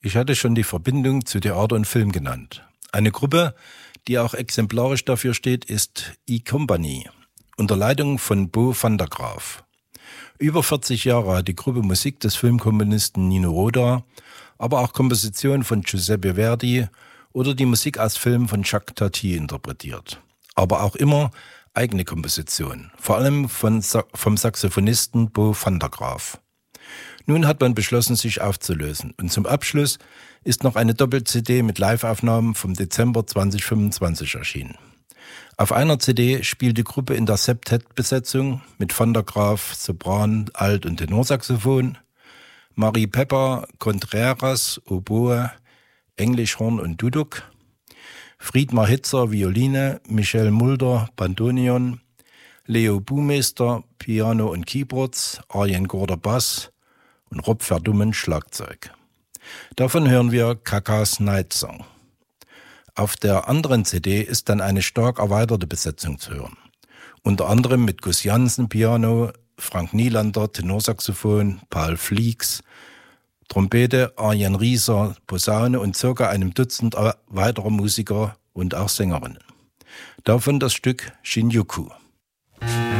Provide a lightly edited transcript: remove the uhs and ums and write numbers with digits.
Ich hatte schon die Verbindung zu Theater und Film genannt. Eine Gruppe, die auch exemplarisch dafür steht, ist E-Company, unter Leitung von Bo van der Graaf. Über 40 Jahre hat die Gruppe Musik des Filmkomponisten Nino Rota, aber auch Kompositionen von Giuseppe Verdi oder die Musik aus Filmen von Jacques Tati interpretiert. Aber auch immer eigene Kompositionen, vor allem vom Saxophonisten Bo van der Graaf. Nun hat man beschlossen, sich aufzulösen. Und zum Abschluss ist noch eine Doppel-CD mit Live-Aufnahmen vom Dezember 2025 erschienen. Auf einer CD spielt die Gruppe in der Septett-Besetzung mit Van der Graaf, Sopran, Alt- und Tenorsaxophon, Marie Pepper, Contreras, Oboe, Englischhorn und Duduk, Friedmar Hitzer, Violine, Michel Mulder, Bandoneon, Leo Buhmeister, Piano und Keyboards, Arjen Gorder Bass und Rob Verdummen Schlagzeug. Davon hören wir Kakas Night Song. Auf der anderen CD ist dann eine stark erweiterte Besetzung zu hören. Unter anderem mit Gus Jansen Piano, Frank Nielander Tenorsaxophon, Paul Flieks Trompete, Arjen Rieser Posaune und ca. einem Dutzend weiterer Musiker und auch Sängerinnen. Davon das Stück Shinjuku.